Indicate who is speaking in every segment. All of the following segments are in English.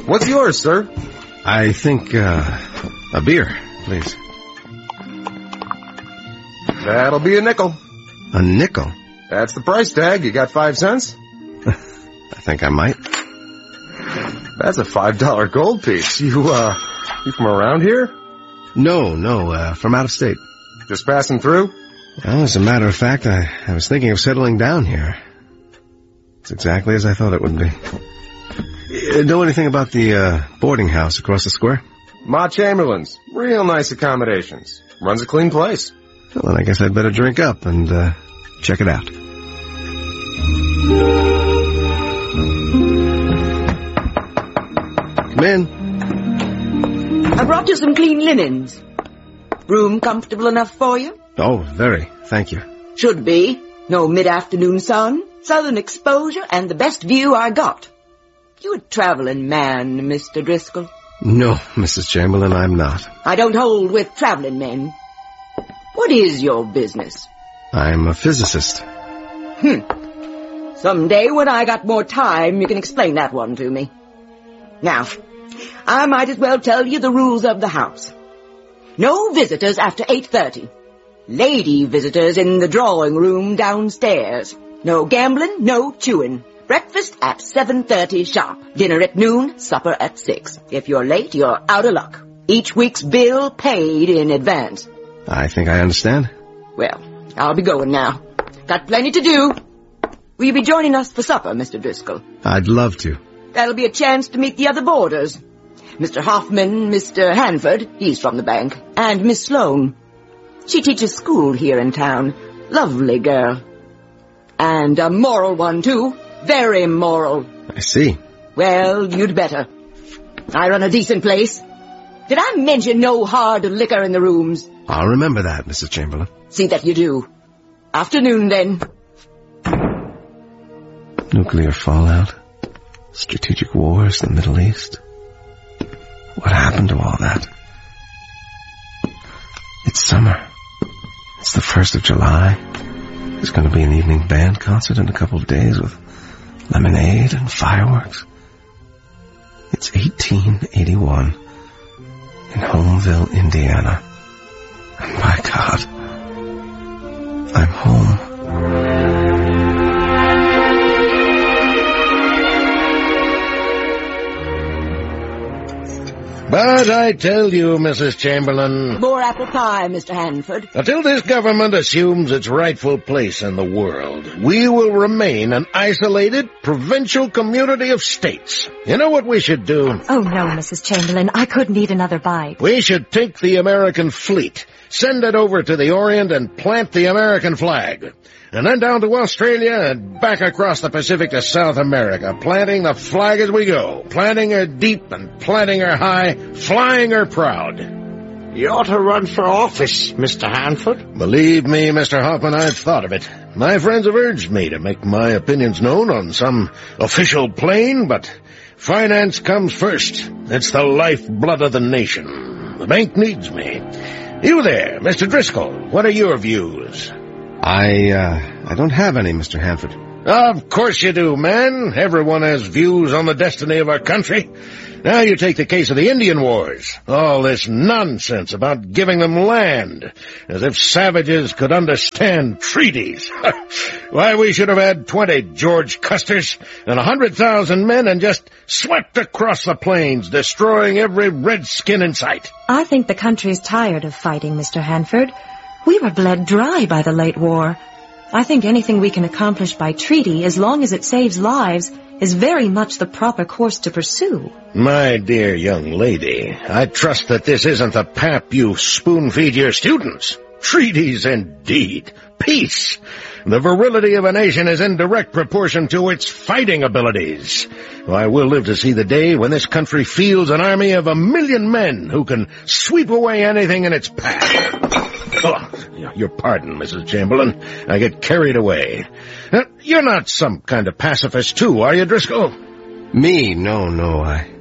Speaker 1: What's yours, sir?
Speaker 2: I think, a beer, please.
Speaker 1: That'll be a nickel.
Speaker 2: A nickel?
Speaker 1: That's the price tag. You got 5 cents?
Speaker 2: I think I might.
Speaker 1: That's a $5 gold piece. You from around here?
Speaker 2: No, from out of state.
Speaker 1: Just passing through?
Speaker 2: Well, as a matter of fact, I was thinking of settling down here. It's exactly as I thought it would be. Know anything about the boarding house across the square?
Speaker 1: Ma Chamberlain's. Real nice accommodations. Runs a clean place.
Speaker 2: Well, then I guess I'd better drink up and check it out. Come in.
Speaker 3: I brought you some clean linens. Room comfortable enough for you?
Speaker 2: Oh, very. Thank you.
Speaker 3: Should be. No mid-afternoon sun, southern exposure, and the best view I got. You a traveling man, Mr. Driscoll?
Speaker 2: No, Mrs. Chamberlain, I'm not.
Speaker 3: I don't hold with traveling men. What is your business?
Speaker 2: I'm a physicist.
Speaker 3: Someday when I got more time, you can explain that one to me. Now, I might as well tell you the rules of the house. No visitors after 8:30. Lady visitors in the drawing room downstairs. No gambling, no chewing. Breakfast at 7:30 sharp. Dinner at noon, supper at 6. If you're late, you're out of luck. Each week's bill paid in advance.
Speaker 2: I think I understand.
Speaker 3: Well, I'll be going now. Got plenty to do. Will you be joining us for supper, Mr. Driscoll?
Speaker 2: I'd love to.
Speaker 3: That'll be a chance to meet the other boarders. Mr. Hoffman, Mr. Hanford, he's from the bank, and Miss Sloane. She teaches school here in town. Lovely girl. And a moral one, too. Very moral.
Speaker 2: I see.
Speaker 3: Well, you'd better. I run a decent place. Did I mention no hard liquor in the rooms?
Speaker 2: I'll remember that, Mrs. Chamberlain.
Speaker 3: See that you do. Afternoon, then.
Speaker 2: Nuclear fallout. Strategic wars in the Middle East. What happened to all that? It's summer. It's the 1st of July. There's going to be an evening band concert in a couple of days with lemonade and fireworks. It's 1881 in Homeville, Indiana. And by God, I'm home.
Speaker 4: But I tell you, Mrs. Chamberlain...
Speaker 3: More apple pie, Mr. Hanford.
Speaker 4: Until this government assumes its rightful place in the world, we will remain an isolated, provincial community of states. You know what we should do?
Speaker 5: Oh, no, Mrs. Chamberlain. I couldn't eat another bite.
Speaker 4: We should take the American fleet, send it over to the Orient, and plant the American flag. And then down to Australia and back across the Pacific to South America, planting the flag as we go, planting her deep and planting her high, flying her proud.
Speaker 6: You ought to run for office, Mr. Hanford.
Speaker 4: Believe me, Mr. Hoffman, I've thought of it. My friends have urged me to make my opinions known on some official plane, but finance comes first. It's the lifeblood of the nation. The bank needs me. You there, Mr. Driscoll, what are your views?
Speaker 2: I don't have any, Mr. Hanford.
Speaker 4: Of course you do, man. Everyone has views on the destiny of our country. Now you take the case of the Indian Wars. All this nonsense about giving them land, as if savages could understand treaties. Why, we should have had 20 George Custers and 100,000 men and just swept across the plains, destroying every redskin in sight.
Speaker 5: I think the country's tired of fighting, Mr. Hanford. We were bled dry by the late war. I think anything we can accomplish by treaty, as long as it saves lives, is very much the proper course to pursue.
Speaker 4: My dear young lady, I trust that this isn't the pap you spoon-feed your students. Treaties indeed. Peace. The virility of a nation is in direct proportion to its fighting abilities. I will live to see the day when this country fields an army of 1,000,000 men who can sweep away anything in its path. Oh, your pardon, Mrs. Chamberlain. I get carried away. You're not some kind of pacifist, too, are you, Driscoll?
Speaker 2: Me? No.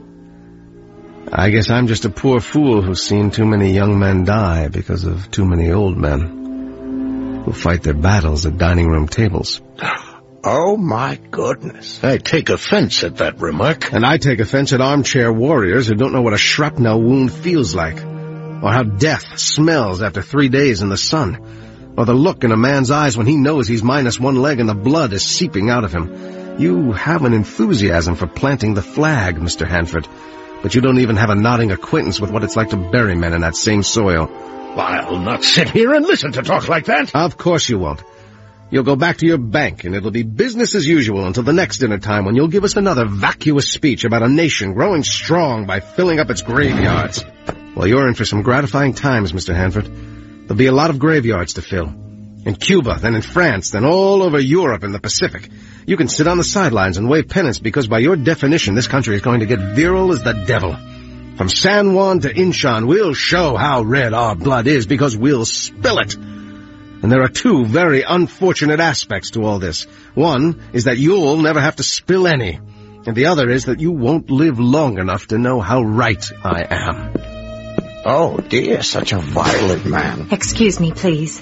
Speaker 2: I guess I'm just a poor fool who's seen too many young men die because of too many old men who fight their battles at dining room tables.
Speaker 6: Oh, my goodness.
Speaker 4: I take offense at that remark.
Speaker 2: And I take offense at armchair warriors who don't know what a shrapnel wound feels like, or how death smells after 3 days in the sun, or the look in a man's eyes when he knows he's minus one leg and the blood is seeping out of him. You have an enthusiasm for planting the flag, Mr. Hanford, but you don't even have a nodding acquaintance with what it's like to bury men in that same soil.
Speaker 4: I'll not sit here and listen to talk like that.
Speaker 2: Of course you won't. You'll go back to your bank, and it'll be business as usual until the next dinner time when you'll give us another vacuous speech about a nation growing strong by filling up its graveyards. Well, you're in for some gratifying times, Mr. Hanford. There'll be a lot of graveyards to fill. In Cuba, then in France, then all over Europe and the Pacific. You can sit on the sidelines and wave pennants because by your definition this country is going to get virile as the devil. From San Juan to Inchon, we'll show how red our blood is because we'll spill it. And there are two very unfortunate aspects to all this. One is that you'll never have to spill any. And the other is that you won't live long enough to know how right I am.
Speaker 6: Oh, dear, such a violent man.
Speaker 5: Excuse me, please.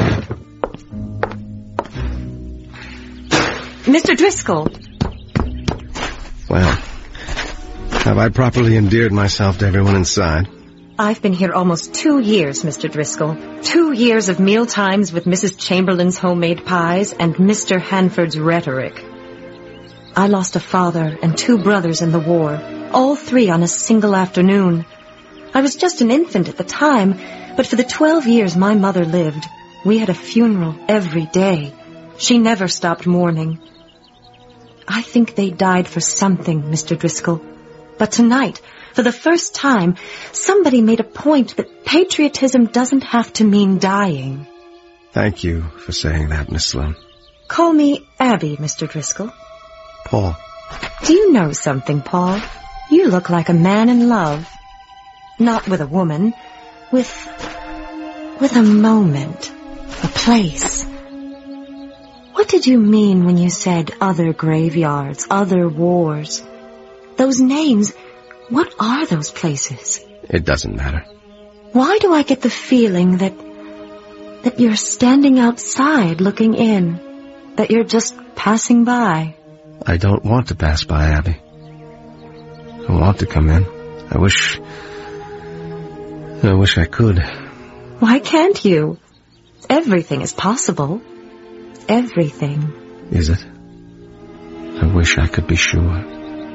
Speaker 5: Mr. Driscoll.
Speaker 2: Well, have I properly endeared myself to everyone inside?
Speaker 5: I've been here almost 2 years, Mr. Driscoll. 2 years of meal times with Mrs. Chamberlain's homemade pies and Mr. Hanford's rhetoric. I lost a father and 2 brothers in the war, all 3 on a single afternoon. I was just an infant at the time, but for the 12 years my mother lived, we had a funeral every day. She never stopped mourning. I think they died for something, Mr. Driscoll. But tonight, for the first time, somebody made a point that patriotism doesn't have to mean dying.
Speaker 2: Thank you for saying that, Miss Sloane.
Speaker 5: Call me Abby, Mr. Driscoll.
Speaker 2: Paul.
Speaker 5: Do you know something, Paul? You look like a man in love. Not with a woman, with a moment, a place. What did you mean when you said other graveyards, other wars? Those names, what are those places?
Speaker 2: It doesn't matter.
Speaker 5: Why do I get the feeling that you're standing outside looking in, that you're just passing by?
Speaker 2: I don't want to pass by, Abby. I want to come in. I wish I could.
Speaker 5: Why can't you? Everything is possible. Everything.
Speaker 2: Is it? I wish I could be sure.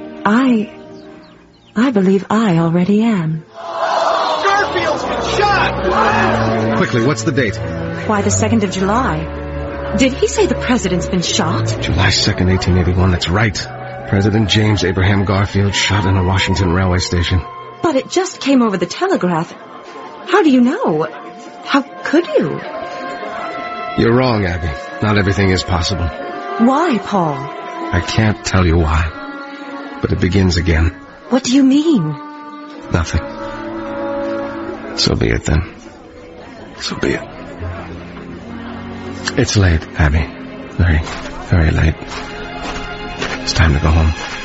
Speaker 5: I believe I already am.
Speaker 7: Garfield's been shot!
Speaker 2: Quickly, what's the date?
Speaker 5: Why, the 2nd of July. Did he say the president's been shot?
Speaker 2: July 2nd, 1881, that's right. President James Abraham Garfield shot in a Washington railway station.
Speaker 5: But it just came over the telegraph. How do you know? How could you?
Speaker 2: You're wrong, Abby. Not everything is possible.
Speaker 5: Why, Paul?
Speaker 2: I can't tell you why. But it begins again.
Speaker 5: What do you mean?
Speaker 2: Nothing. So be it, then. So be it. It's late, Abby. Very, very late. It's time to go home.